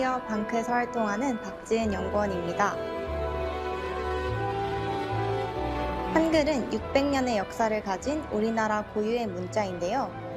방크에서 활동하는 박지은 연구원입니다. 한글은 600년의 역사를 가진 우리나라 고유의 문자인데요.